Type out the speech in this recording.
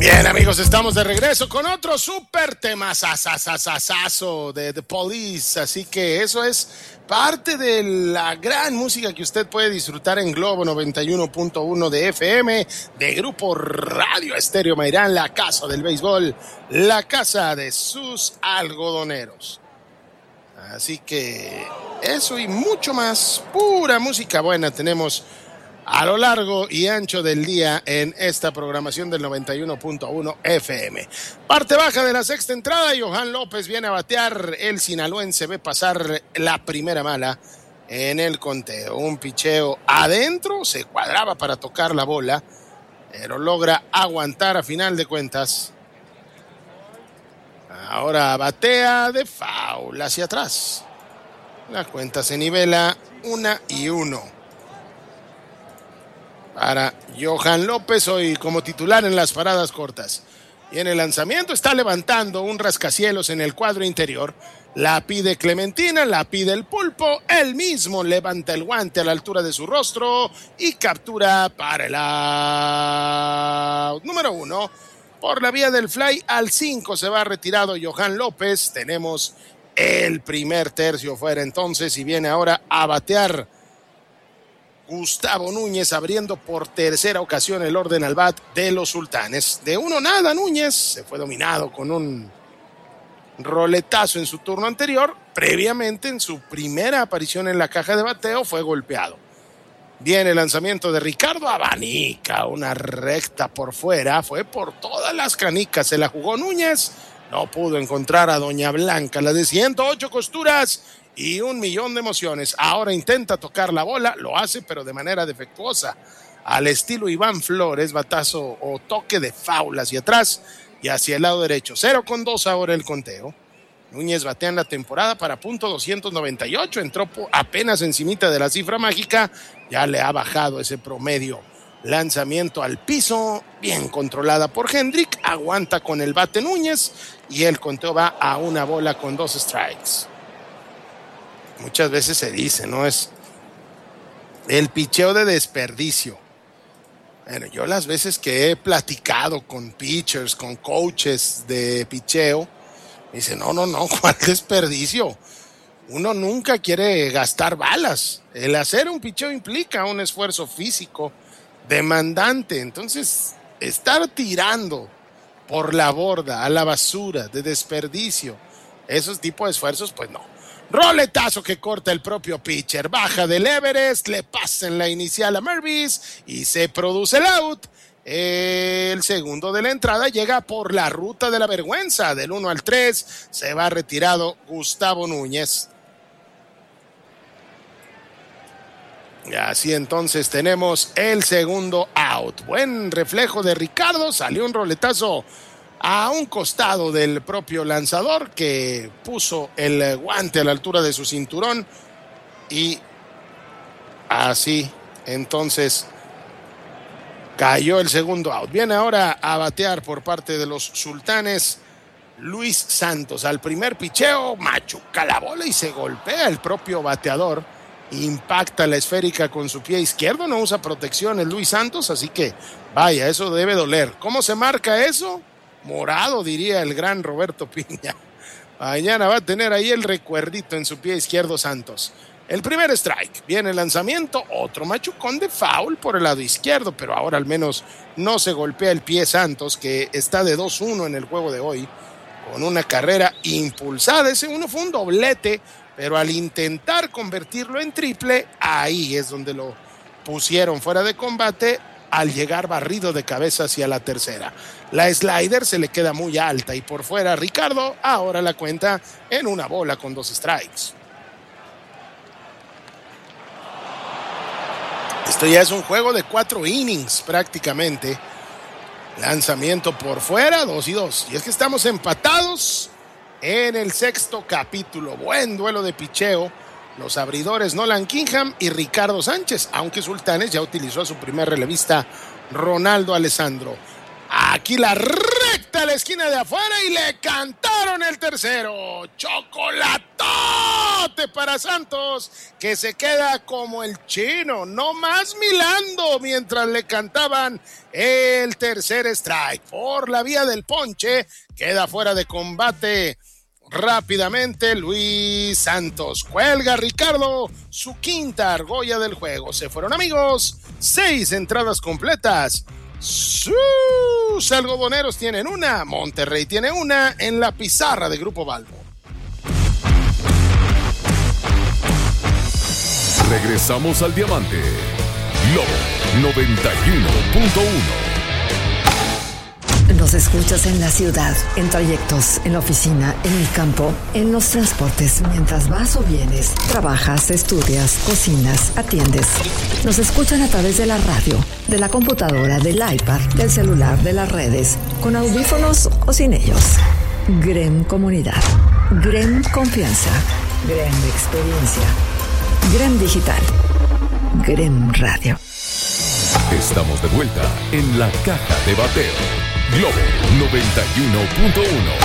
Bien, amigos, estamos de regreso con otro súper tema sasasasasazo de The Police, así que eso es parte de la gran música que usted puede disfrutar en Globo 91.1 de FM, de Grupo Radio Estéreo Mairán, la casa del béisbol, la casa de sus algodoneros. Así que eso y mucho más, pura música buena tenemos a lo largo y ancho del día en esta programación del 91.1 FM. Parte baja de la sexta entrada, Johan López viene a batear, el sinaloense ve pasar la primera mala en el conteo. Un picheo adentro, se cuadraba para tocar la bola, pero logra aguantar a final de cuentas. Ahora batea de foul hacia atrás. La cuenta se nivela 1-1. Para Johan López, hoy como titular en las paradas cortas. Y en el lanzamiento está levantando un rascacielos en el cuadro interior. La pide Clementina, la pide el Pulpo. Él mismo levanta el guante a la altura de su rostro y captura para el out número 1. Por la vía del fly al 5 se va retirado Johan López. Tenemos el primer tercio fuera entonces y viene ahora a batear Gustavo Núñez, abriendo por tercera ocasión el orden al bat de los Sultanes. De 1-0 Núñez se fue dominado con un roletazo en su turno anterior. Previamente, en su primera aparición en la caja de bateo, fue golpeado. Viene el lanzamiento de Ricardo, abanica una recta por fuera, fue por todas las canicas, se la jugó Núñez, no pudo encontrar a Doña Blanca, la de 108 costuras y 1,000,000 de emociones. Ahora intenta tocar la bola, lo hace pero de manera defectuosa, al estilo Iván Flores, batazo o toque de foul hacia atrás y hacia el lado derecho. 0-2 ahora el conteo. Núñez batea en la temporada para .298, entró apenas encimita de la cifra mágica, ya le ha bajado ese promedio. Lanzamiento al piso, bien controlada por Hendrick, aguanta con el bate Núñez y el conteo va a 1 bola con 2 strikes. Muchas veces se dice, ¿no? Es el picheo de desperdicio. Bueno, yo las veces que he platicado con pitchers, con coaches de picheo, me dicen, no, ¿cuál desperdicio? Uno nunca quiere gastar balas. El hacer un picheo implica un esfuerzo físico demandante. Entonces, estar tirando por la borda, a la basura, de desperdicio, esos tipos de esfuerzos, pues no. Roletazo que corta el propio pitcher, baja del Everest, le pasa en la inicial a Mervis y se produce el out. El segundo de la entrada llega por la ruta de la vergüenza, del 1-3, se va retirado Gustavo Núñez. Y así entonces tenemos el segundo out. Buen reflejo de Ricardo, salió un roletazo a un costado del propio lanzador que puso el guante a la altura de su cinturón y así entonces cayó el segundo out. Viene ahora a batear por parte de los Sultanes Luis Santos. Al primer picheo machuca la bola y se golpea el propio bateador. Impacta la esférica con su pie izquierdo, no usa protección el Luis Santos, así que vaya, eso debe doler. ¿Cómo se marca eso? Morado, diría el gran Roberto Piña. Mañana va a tener ahí el recuerdito en su pie izquierdo Santos. El primer strike, viene el lanzamiento, otro machucón de foul por el lado izquierdo, pero ahora al menos no se golpea el pie Santos, que está de 2-1 en el juego de hoy, con una carrera impulsada. Ese uno fue un doblete, pero al intentar convertirlo en triple, ahí es donde lo pusieron fuera de combate, al llegar barrido de cabeza hacia la tercera. La slider se le queda muy alta y por fuera Ricardo ahora la cuenta en 1 bola con 2 strikes. Esto ya es un juego de 4 innings prácticamente. Lanzamiento por fuera, 2-2. Y es que estamos empatados en el sexto capítulo. Buen duelo de picheo. Los abridores Nolan Kingham y Ricardo Sánchez, aunque Sultanes ya utilizó a su primer relevista Ronaldo Alessandro. Aquí la recta a la esquina de afuera y le cantaron el tercero. ¡Chocolatón! rebote para Santos, que se queda como el chino, no más milando mientras le cantaban el tercer strike. Por la vía del ponche, queda fuera de combate rápidamente Luis Santos. Cuelga Ricardo su quinta argolla del juego. Se fueron, amigos, 6 entradas completas. Sus algodoneros tienen una, Monterrey tiene una en la pizarra de Grupo Balbo. Regresamos al diamante. Lobo 91.1. Nos escuchas en la ciudad, en trayectos, en la oficina, en el campo, en los transportes, mientras vas o vienes, trabajas, estudias, cocinas, atiendes. Nos escuchan a través de la radio, de la computadora, del iPad, del celular, de las redes, con audífonos o sin ellos. GREM Comunidad, GREM Confianza, GREM Experiencia, GREM Digital, GREM Radio. Estamos de vuelta en la caja de bateo. Globo 91.1.